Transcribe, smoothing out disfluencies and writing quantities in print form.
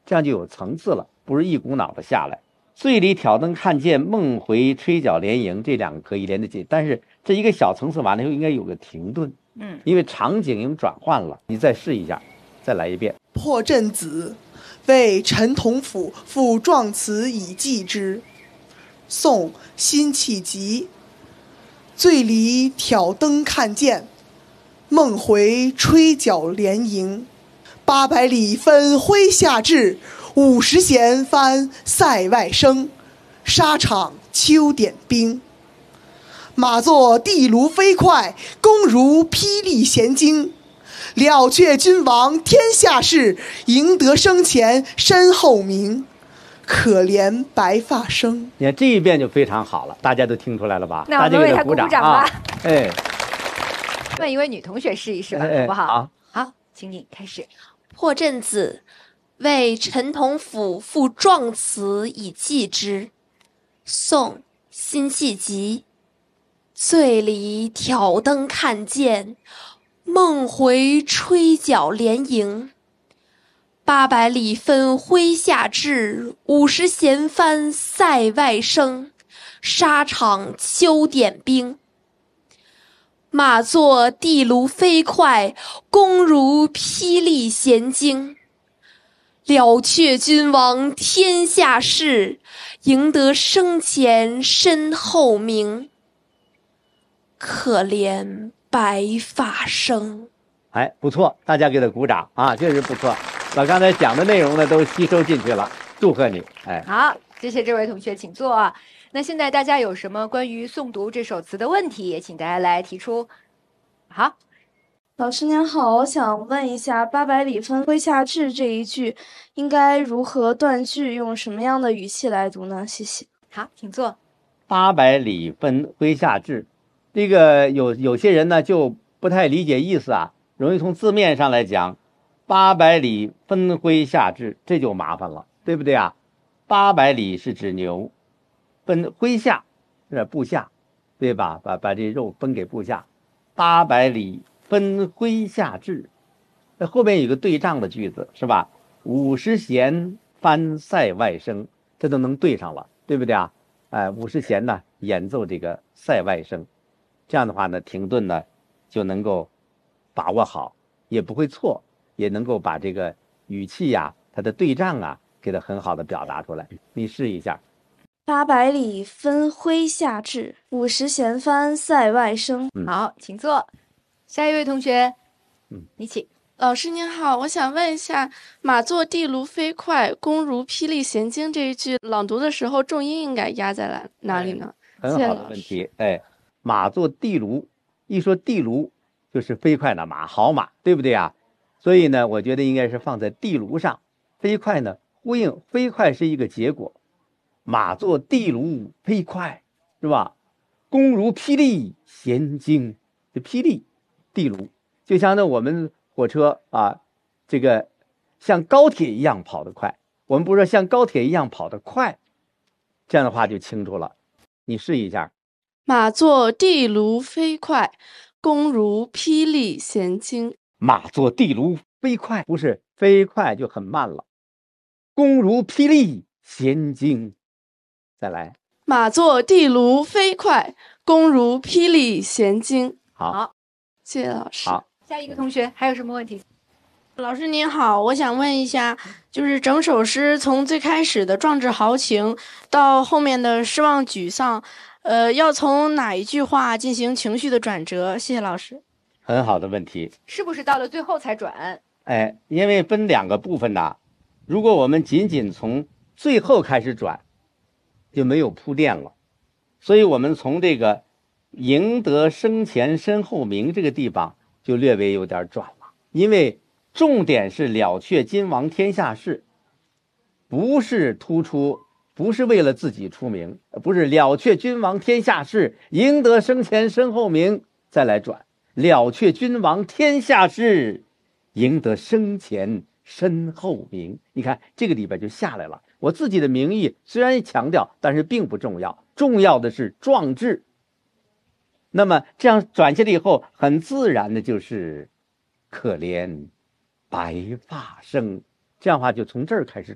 这样就有层次了，不是一股脑的下来。醉里挑灯看剑，梦回吹角连营，这两个可以连得起，但是这一个小层次完了以后应该有个停顿，因为场景已经转换了。你再试一下，再来一遍。 破阵子，为陈同甫赋壮词以寄之。宋·辛弃疾。醉里挑灯看剑，梦回吹角连营。800里分麾下炙，50弦翻塞外声。沙场秋点兵。马作地卢飞快，弓如霹雳弦惊。了却君王天下事，赢得生前身后名。可怜白发生。 你看这一遍就非常好了，大家都听出来了吧？ 那我们为他鼓掌吧。 哎， 问一位女同学试一试吧，好不好？好，请你开始。 破阵子，为陈同甫赋壮词以寄之。宋·辛弃疾。醉里挑灯看剑，梦回吹角连营。800里分麾下炙，50弦翻塞外声。沙场秋点兵。马作地卢飞快，弓如霹雳弦惊。了却君王天下事，赢得生前身后名。可怜白发生。 哎，不错，大家给他鼓掌啊，确实不错，把刚才讲的内容呢都吸收进去了，祝贺你。哎， 好，谢谢这位同学，请坐啊。那现在大家有什么关于诵读这首词的问题，也请大家来提出。好， 老师您好，我想问一下800里分麾下炙这一句应该如何断句，用什么样的语气来读呢？谢谢。 好，请坐。 800里分麾下炙，这个有些人呢就不太理解意思啊，容易从字面上来讲，800里分麾下炙，这就麻烦了，对不对啊？800里是指牛，分麾下是部下，对吧？把这肉分给部下。800里分麾下炙，那后面有个对仗的句子是吧？50弦翻塞外声，这都能对上了，对不对啊？50弦呢演奏这个塞外声，这样的话呢停顿呢就能够把握好，也不会错，也能够把这个语气呀它的对仗啊给它很好的表达出来。你试一下。 800里分麾下炙，50弦翻塞外声。 好，请坐。下一位同学，你请。 老师您好，我想问一下，马作地卢飞快，弓如霹雳弦惊这一句朗读的时候，重音应该压在哪里呢？ 很好的问题。马作地卢，一说地卢就是飞快的马，好马，对不对啊？所以呢，我觉得应该是放在地卢上，飞快呢呼应飞快是一个结果。马作地卢飞快，是吧？弓如霹雳弦惊，这霹雳地卢就像我们火车啊，这个像高铁一样跑得快，我们不是说像高铁一样跑得快，这样的话就清楚了。你试一下。 马作地卢飞快，弓如霹雳弦惊。 马作地卢飞快，不是飞快就很慢了，弓如霹雳弦惊。再来。 马作地卢飞快，弓如霹雳弦惊。 好， 谢谢老师。 好， 下一个同学还有什么问题？ 老师您好，我想问一下，就是整首诗从最开始的壮志豪情到后面的失望沮丧，要从哪一句话进行情绪的转折？谢谢老师。 很好的问题。 是不是到了最后才转？ 因为分两个部分呐，如果我们仅仅从最后开始转，就没有铺垫了。所以我们从这个赢得生前身后名这个地方就略微有点转了，因为重点是了却今王天下事，不是突出，不是为了自己出名，不是了却君王天下事，赢得生前身后名，再来转了却君王天下事，赢得生前身后名。你看这个里边就下来了，我自己的名义虽然强调，但是并不重要，重要的是壮志。那么这样转下来以后，很自然的就是可怜白发生，这样的话就从这儿开始